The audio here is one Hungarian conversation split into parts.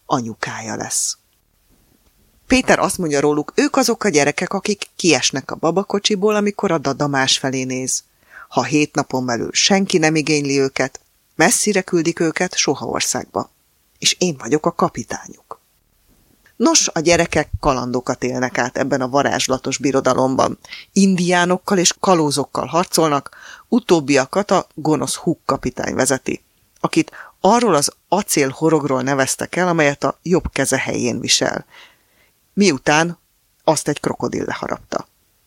anyukája lesz. Péter azt mondja róluk, ők azok a gyerekek, akik kiesnek a babakocsiból, amikor a dada másfelé néz. Ha 7 napon belül senki nem igényli őket, messzire küldik őket Sohaországba. És én vagyok a kapitányuk. Nos, a gyerekek kalandokat élnek át ebben a varázslatos birodalomban. Indiánokkal és kalózokkal harcolnak, utóbbiakat a gonosz Hook kapitány vezeti, akit arról az acélhorogról neveztek el, amelyet a jobb keze helyén visel, miután azt egy krokodil leharapta.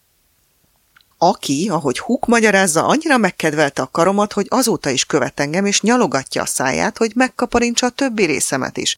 Aki, ahogy Hook magyarázza, annyira megkedvelte a karomat, hogy azóta is követ engem, és nyalogatja a száját, hogy megkaparintsa a többi részemet is.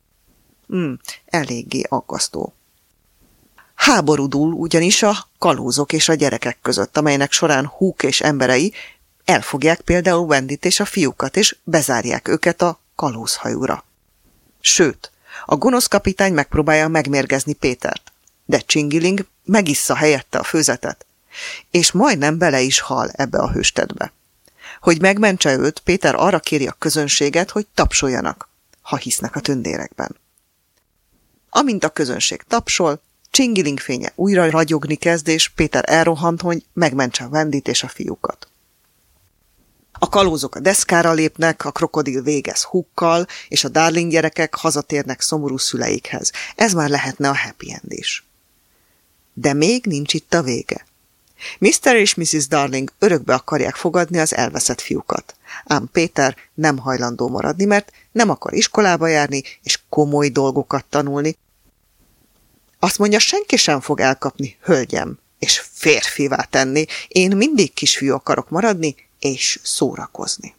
Eléggé aggasztó. Háború dúl ugyanis a kalózok és a gyerekek között, amelynek során Hook és emberei elfogják például Wendyt és a fiúkat, és bezárják őket a kalózhajóra. Sőt, a gonosz kapitány megpróbálja megmérgezni Pétert, de Csingiling megissza helyette a főzetet, és majdnem bele is hal ebbe a hőstetbe. Hogy megmentse őt, Péter arra kéri a közönséget, hogy tapsoljanak, ha hisznek a tündérekben. Amint a közönség tapsol, Csingiling fénye újra ragyogni kezd, és Péter elrohant, hogy megmentse Wendyt és a fiúkat. A kalózok a deszkára lépnek, a krokodil végez Hookkal, és a Darling gyerekek hazatérnek szomorú szüleikhez. Ez már lehetne a happy end is. De még nincs itt a vége. Mr. és Mrs. Darling örökbe akarják fogadni az elveszett fiúkat. Ám Péter nem hajlandó maradni, mert nem akar iskolába járni, és komoly dolgokat tanulni. Azt mondja, senki sem fog elkapni, hölgyem, és férfivá tenni. Én mindig kisfiú akarok maradni, és szórakozni.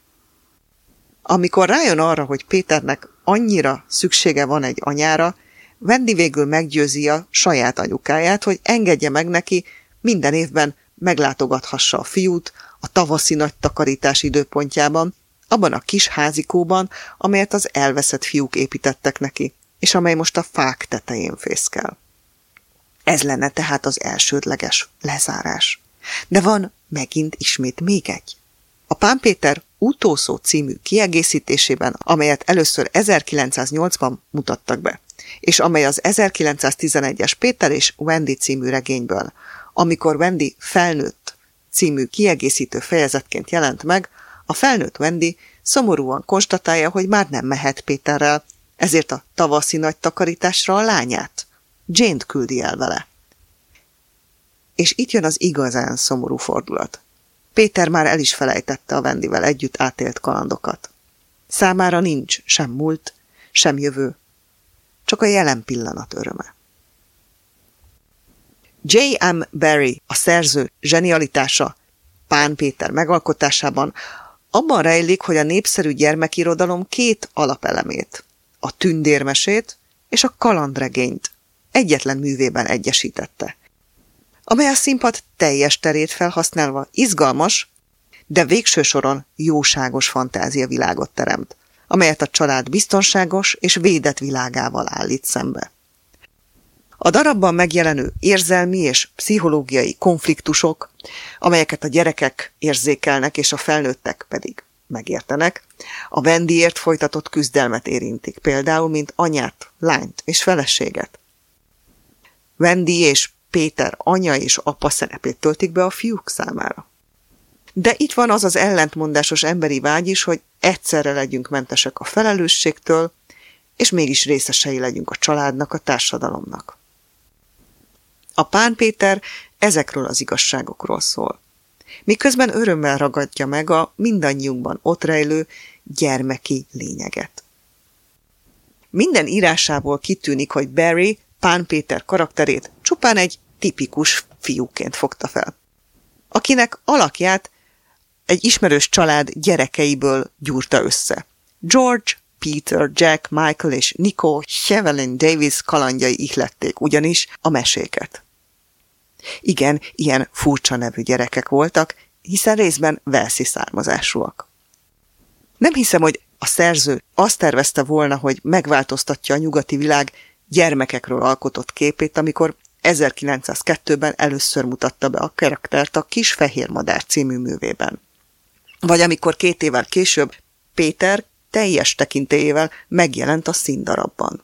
Amikor rájön arra, hogy Péternek annyira szüksége van egy anyára, Wendy végül meggyőzi a saját anyukáját, hogy engedje meg neki, minden évben meglátogathassa a fiút a tavaszi nagy takarítás időpontjában, abban a kis házikóban, amelyet az elveszett fiúk építettek neki, és amely most a fák tetején fészkel. Ez lenne tehát az elsődleges lezárás. De van megint ismét még egy. A Pán Péter Utószó című kiegészítésében, amelyet először 1908-ban mutattak be, és amely az 1911-es Péter és Wendy című regényből, amikor Wendy felnőtt című kiegészítő fejezetként jelent meg, a felnőtt Wendy szomorúan konstatálja, hogy már nem mehet Péterrel, ezért a tavaszi nagy takarításra a lányát, Jane-t küldi el vele. És itt jön az igazán szomorú fordulat. Péter már el is felejtette a Wendyvel együtt átélt kalandokat. Számára nincs sem múlt, sem jövő, csak a jelen pillanat öröme. J.M. Barrie, a szerző zsenialitása Pán Péter megalkotásában abban rejlik, hogy a népszerű gyermekirodalom 2 alapelemét, a tündérmesét és a kalandregényt egyetlen művében egyesítette, amely a színpad teljes terét felhasználva izgalmas, de végső soron jóságos fantáziavilágot teremt, amelyet a család biztonságos és védett világával állít szembe. A darabban megjelenő érzelmi és pszichológiai konfliktusok, amelyeket a gyerekek érzékelnek és a felnőttek pedig megértenek, a Wendyért folytatott küzdelmet érintik, például mint anyát, lányt és feleséget. Wendy és Péter anya és apa szerepét töltik be a fiúk számára. De itt van az az ellentmondásos emberi vágy is, hogy egyszerre legyünk mentesek a felelősségtől, és mégis részesei legyünk a családnak, a társadalomnak. A Pán Péter ezekről az igazságokról szól, miközben örömmel ragadja meg a mindannyiunkban ott rejlő gyermeki lényeget. Minden írásából kitűnik, hogy Barrie Pán Péter karakterét csupán egy tipikus fiúként fogta fel, akinek alakját egy ismerős család gyerekeiből gyúrta össze. George, Peter, Jack, Michael és Nico Llewellyn Davis kalandjai ihlették ugyanis a meséket. Igen, ilyen furcsa nevű gyerekek voltak, hiszen részben walesi származásúak. Nem hiszem, hogy a szerző azt tervezte volna, hogy megváltoztatja a nyugati világ gyermekekről alkotott képét, amikor 1902-ben először mutatta be a karaktert a Kis fehér madár című művében. Vagy amikor 2 évvel később Péter teljes tekintélyével megjelent a színdarabban.